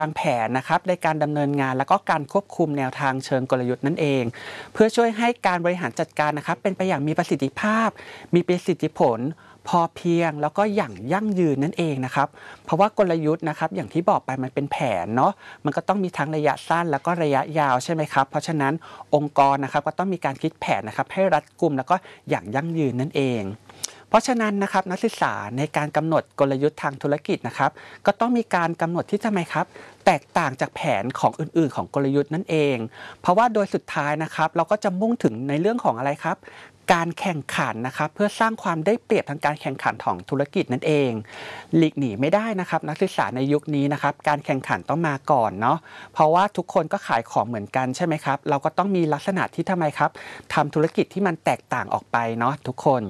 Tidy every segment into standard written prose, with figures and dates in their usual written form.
วางแผนนะครับในการดำเนินงานแล้วก็การควบคุมแนวทางเชิงกลยุทธ์นั่นเองเพื่อช่วยให้การบริหารจัดการนะครับเป็นไปอย่างมีประสิทธิภาพมีประสิทธิผลพอเพียงแล้วก็อย่างยั่งยืนนั่นเองนะครับเพราะว่ากลยุทธ์นะครับอย่างที่บอกไปมันเป็นแผนเนาะมันก็ต้องมีทั้งระยะสั้นแล้วก็ระยะยาวใช่ไหมครับเพราะฉะนั้นองค์กรนะครับก็ต้องมีการคิดแผนนะครับให้รัดกุมแล้วก็อย่างยั่งยืนนั่นเองเพราะฉะนั้นนะครับนักศึกษาในการกำหนดกลยุทธ์ทางธุรกิจนะครับก็ต้องมีการกำหนดที่ทำไมครับแตกต่างจากแผนของอื่นๆของกลยุทธ์นั่นเองเพราะว่าโดยสุดท้ายนะครับเราก็จะมุ่งถึงในเรื่องของอะไรครับการแข่งขันนะครับเพื่อสร้างความได้เปรียบทางการแข่งขันของธุรกิจนั่นเองหลีกหนีไม่ได้นะครับนักศึกษาในยุคนี้นะครับการแข่งขันต้องมาก่อนเนาะเพราะว่าทุกคนก็ขายของเหมือนกันใช่ไหมครับเราก็ต้องมีลักษณะที่ทำไมครับทำธุรกิจที่มันแตกต่างออกไปเนาะทุกคน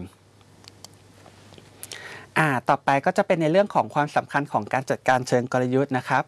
ต่อไปก็จะเป็นในเรื่องของความสำคัญของการจัดการเชิงกลยุทธ์นะครับ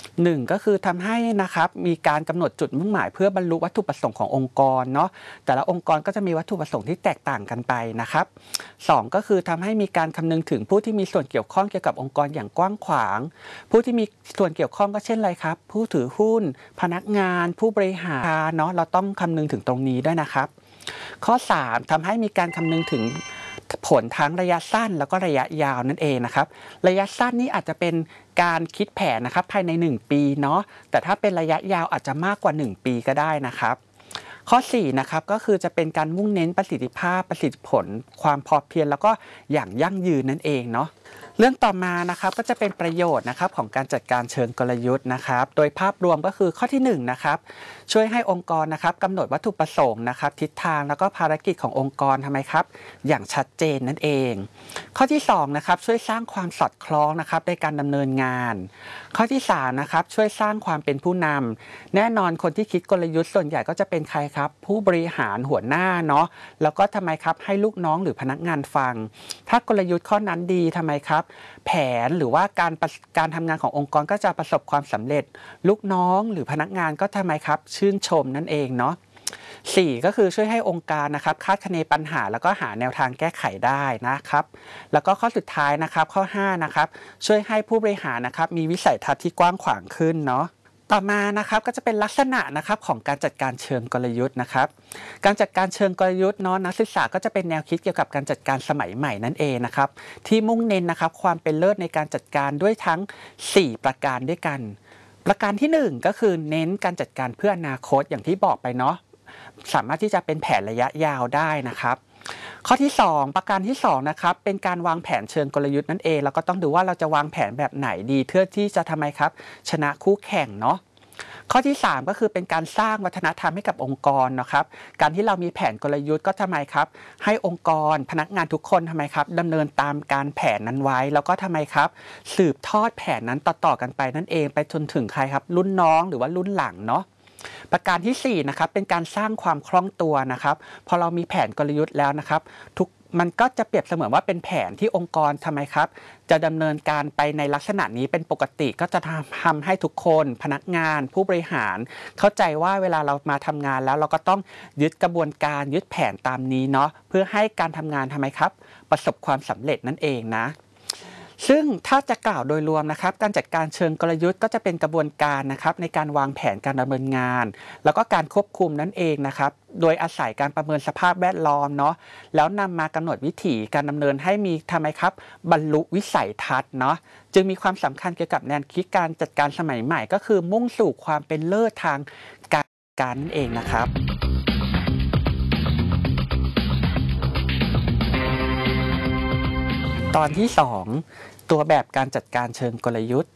1ก็คือทำให้นะครับมีการกำหนดจุดมุ่งหมายเพื่อบรรลุวัตถุประสงค์ขององค์กรเนาะแต่ละองค์กรก็จะมีวัตถุประสงค์ที่แตกต่างกันไปนะครับ2ก็คือทำให้มีการคำนึงถึงผู้ที่มีส่วนเกี่ยวข้องเกี่ยวกับองค์กรอย่างกว้างขวางผู้ที่มีส่วนเกี่ยวข้องก็เช่นอะไรครับผู้ถือหุ้นพนักงานผู้บริหารเนาะเราต้องคำนึงถึงตรงนี้ด้วยนะครับข้อ3ทำให้มีการคำนึงถึงผลทั้งระยะสั้นแล้วก็ระยะยาวนั่นเองนะครับระยะสั้นนี่อาจจะเป็นการคิดแผนนะครับภายใน1ปีเนาะแต่ถ้าเป็นระยะยาวอาจจะมากกว่า1ปีก็ได้นะครับข้อ4นะครับก็คือจะเป็นการมุ่งเน้นประสิทธิภาพประสิทธิผลความพอเพียงแล้วก็อย่างยั่งยืนนั่นเองเนาะเรื่องต่อมานะครับก็จะเป็นประโยชน์นะครับของการจัดการเชิงกลยุทธ์นะครับโดยภาพรวมก็คือข้อที่1นะครับช่วยให้องค์กรนะครับกำหนดวัตถุประสงค์นะครับทิศทางแล้วก็ภารกิจขององค์กรทำไมครับอย่างชัดเจนนั่นเองข้อที่2นะครับช่วยสร้างความสอดคล้องนะครับในการดำเนินงานข้อที่3นะครับช่วยสร้างความเป็นผู้นำแน่นอนคนที่คิดกลยุทธ์ส่วนใหญ่ก็จะเป็นใครครับผู้บริหารหัวหน้าเนาะแล้วก็ทำไมครับให้ลูกน้องหรือพนักงานฟังถ้ากลยุทธ์ข้อนั้นดีทำไมครับแผนหรือว่าการทำงานขององค์กรก็จะประสบความสำเร็จลูกน้องหรือพนักงานก็ทำไมครับชื่นชมนั่นเองเนาะ4ก็คือช่วยให้องค์การนะครับคาดคะเนปัญหาแล้วก็หาแนวทางแก้ไขได้นะครับแล้วก็ข้อสุดท้ายนะครับข้อ5นะครับช่วยให้ผู้บริหารนะครับมีวิสัยทัศน์ที่กว้างขวางขึ้นเนาะต่อมานะครับก็จะเป็นลักษณะนะครับของการจัดการเชิงกลยุทธ์นะครับการจัดการเชิงกลยุทธ์เนาะนักศึกษาก็จะเป็นแนวคิดเกี่ยวกับการจัดการสมัยใหม่นั่นเองนะครับที่มุ่งเน้นนะครับความเป็นเลิศในการจัดการด้วยทั้ง4ประการด้วยกันประการที่1ก็คือเน้นการจัดการเพื่ออนาคตอย่างที่บอกไปเนาะสามารถที่จะเป็นแผนระยะยาวได้นะครับข้อที่2ประการที่2นะครับเป็นการวางแผนเชิงกลยุทธ์นั่นเองแล้วก็ต้องดูว่าเราจะวางแผนแบบไหนดีเพื่อที่จะทำไมครับชนะคู่แข่งเนาะข้อที่3ก็คือเป็นการสร้างวัฒนธรรมให้กับองค์กรนะครับการที่เรามีแผนกลยุทธ์ก็ทำไมครับให้องค์กรพนักงานทุกคนทำไมครับดำเนินตามการแผนนั้นไว้แล้วก็ทำไมครับสืบทอดแผนนั้นต่อๆกันไปนั่นเองไปจนถึงใครครับรุ่นน้องหรือว่ารุ่นหลังเนาะประการที่4นะครับเป็นการสร้างความคล่องตัวนะครับพอเรามีแผนกลยุทธ์แล้วนะครับมันก็จะเปรียบเสมือนว่าเป็นแผนที่องค์กรทำไมครับจะดำเนินการไปในลักษณะนี้เป็นปกติก็จะทำให้ทุกคนพนักงานผู้บริหารเข้าใจว่าเวลาเรามาทำงานแล้วเราก็ต้องยึดกระบวนการยึดแผนตามนี้เนาะเพื่อให้การทำงานทำไมครับประสบความสำเร็จนั่นเองนะซึ่งถ้าจะกล่าวโดยรวมนะครับการจัดการเชิงกลยุทธ์ก็จะเป็นกระบวนการนะครับในการวางแผนการดำเนินงานแล้วก็การควบคุมนั่นเองนะครับโดยอาศัยการประเมินสภาพแวดล้อมเนาะแล้วนำมากำหนดวิถีการดำเนินให้มีทำไมครับบรรลุวิสัยทัศน์เนาะจึงมีความสำคัญเกี่ยวกับแนวคิดการจัดการสมัยใหม่ก็คือมุ่งสู่ความเป็นเลิศทางการนั่นเองนะครับตอนที่2ตัวแบบการจัดการเชิงกลยุทธ์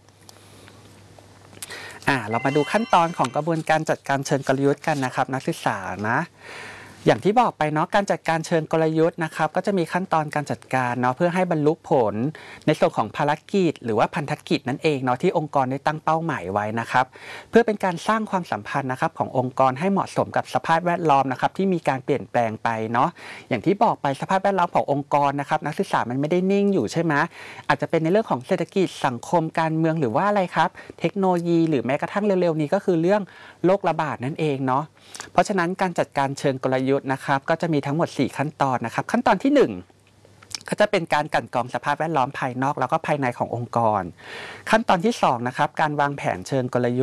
เรามาดูขั้นตอนของกระบวนการจัดการเชิงกลยุทธ์กันนะครับนักศึกษานะอย่างที่บอกไปเนาะการจัดการเชิงกลยุทธ์นะครับก็จะมีขั้นตอนการจัดการเนาะเพื่อให้บรรลุผลในส่วนของภารกิจหรือว่าพันธกิจนั่นเองเนาะที่องค์กรได้ตั้งเป้าหมายไว้นะครับเพื่อเป็นการสร้างความสัมพันธ์นะครับขององค์กรให้เหมาะสมกับสภาพแวดล้อมนะครับที่มีการเปลี่ยนแปลงไปเนาะอย่างที่บอกไปสภาพแวดล้อมขององค์กรนะครับนักศึกษามันไม่ได้นิ่งอยู่ใช่ไหมอาจจะเป็นในเรื่องของเศรษฐกิจสังคมการเมืองหรือว่าอะไรครับเทคโนโลยีหรือแม้กระทั่งเร็วๆนี้ก็คือเรื่องโรคระบาดนั่นเองเนาะเพราะฉะนั้นการจัดการเชิงกลยุทธ์นะครับก็จะมีทั้งหมด4ขั้นตอนนะครับขั้นตอนที่1 ก็จะเป็นการกลั่นกรองสภาพแวดล้อมภายนอกแล้วก็ภายในขององค์กรขั้นตอนที่2นะครับการวางแผนเชิงกลยุทธ์